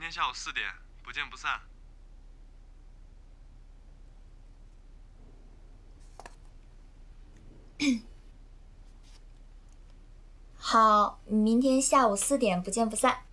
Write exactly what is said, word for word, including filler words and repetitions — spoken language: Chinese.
天下午四点不见不散。 好，明天下午四点不见不散。